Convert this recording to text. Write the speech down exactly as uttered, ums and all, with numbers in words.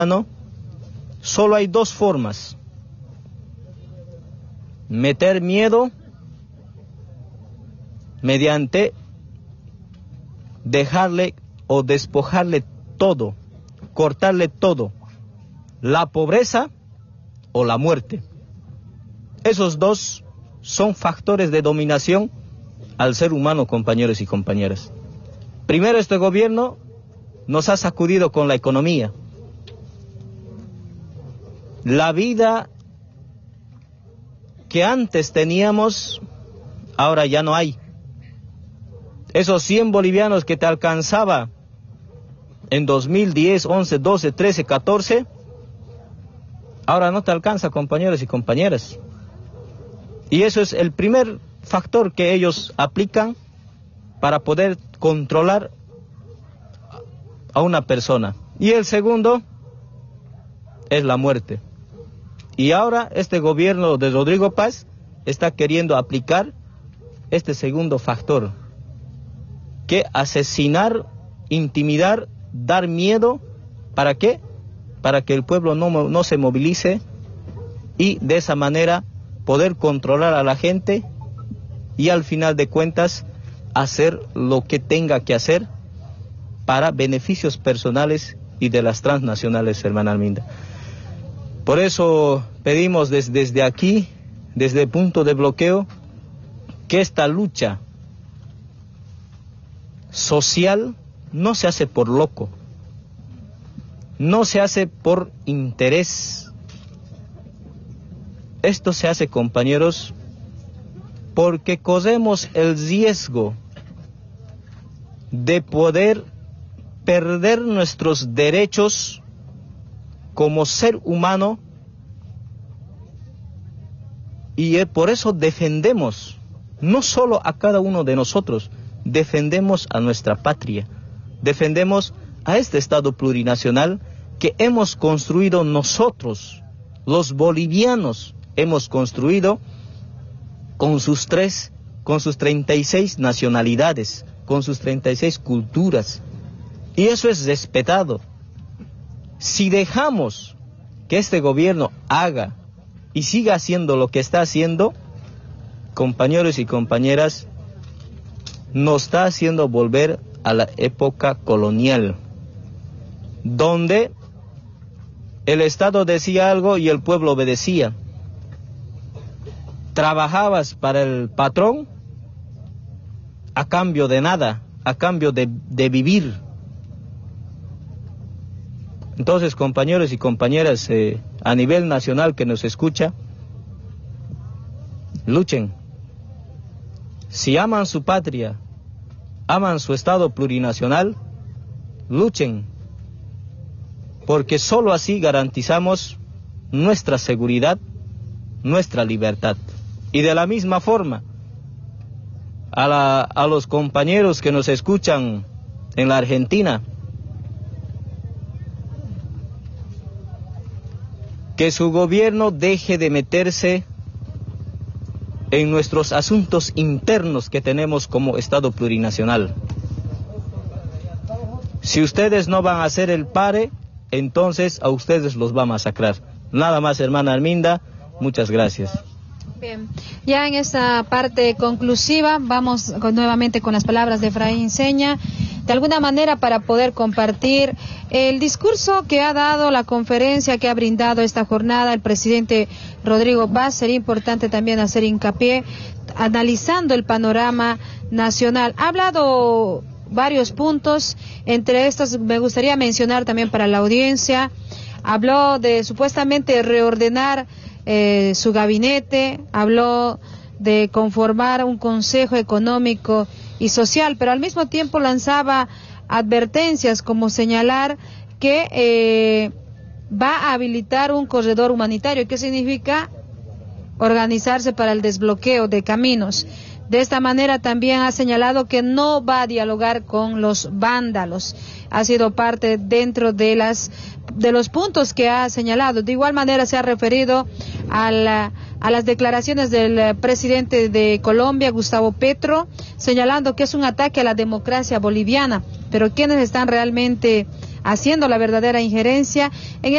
¿no? Solo hay dos formas: meter miedo mediante dejarle o despojarle todo, cortarle todo, la pobreza o la muerte. Esos dos son factores de dominación al ser humano, compañeros y compañeras. Primero, este gobierno nos ha sacudido con la economía. La vida que antes teníamos, ahora ya no hay. Esos cien bolivianos que te alcanzaba en dos mil diez, once, doce, trece, catorce, ahora no te alcanza, compañeros y compañeras. Y eso es el primer factor que ellos aplican para poder controlar a una persona. Y el segundo es la muerte. Y ahora este gobierno de Rodrigo Paz está queriendo aplicar este segundo factor, que asesinar, intimidar, dar miedo. ¿Para qué? Para que el pueblo no, no se movilice y de esa manera poder controlar a la gente y al final de cuentas hacer lo que tenga que hacer para beneficios personales y de las transnacionales, hermana Arminda. Por eso pedimos desde, desde aquí, desde el punto de bloqueo, que esta lucha social no se hace por loco, no se hace por interés. Esto se hace, compañeros, porque corremos el riesgo de poder perder nuestros derechos como ser humano, y por eso defendemos, no solo a cada uno de nosotros, defendemos a nuestra patria, defendemos a este Estado plurinacional que hemos construido nosotros, los bolivianos, hemos construido con sus tres, con sus treinta y seis nacionalidades, con sus treinta y seis culturas, y eso es respetado. Si dejamos que este gobierno haga y siga haciendo lo que está haciendo, compañeros y compañeras, nos está haciendo volver a la época colonial, donde el Estado decía algo y el pueblo obedecía. Trabajabas para el patrón a cambio de nada, a cambio de, de vivir. Entonces, compañeros y compañeras, eh, a nivel nacional que nos escucha, luchen. Si aman su patria, aman su Estado plurinacional, luchen, porque solo así garantizamos nuestra seguridad, nuestra libertad. Y de la misma forma, a, la, a los compañeros que nos escuchan en la Argentina, que su gobierno deje de meterse en nuestros asuntos internos que tenemos como Estado plurinacional. Si ustedes no van a hacer el pare, entonces a ustedes los va a masacrar. Nada más, hermana Arminda, muchas gracias. Bien, ya en esta parte conclusiva vamos con, nuevamente con las palabras de Efraín Seña, de alguna manera para poder compartir el discurso que ha dado, la conferencia que ha brindado esta jornada el presidente Rodrigo Paz. Sería importante también hacer hincapié analizando el panorama nacional. Ha hablado varios puntos, entre estos me gustaría mencionar también para la audiencia. Habló de supuestamente reordenar eh, su gabinete, habló de conformar un consejo económico y social, pero al mismo tiempo lanzaba advertencias como señalar que eh, va a habilitar un corredor humanitario. ¿Qué significa? Organizarse para el desbloqueo de caminos. De esta manera también ha señalado que no va a dialogar con los vándalos. Ha sido parte dentro de las de los puntos que ha señalado. De igual manera se ha referido a, la, a las declaraciones del presidente de Colombia, Gustavo Petro, señalando que es un ataque a la democracia boliviana. Pero ¿quiénes están realmente haciendo la verdadera injerencia en